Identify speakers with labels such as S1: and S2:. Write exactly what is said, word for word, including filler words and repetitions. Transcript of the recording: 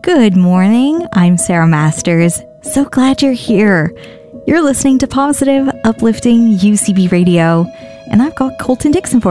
S1: Good morning. I'm Sarah Masters. So glad you're here. You're listening to Positive, Uplifting U C B Radio, and I've got Colton Dixon for you.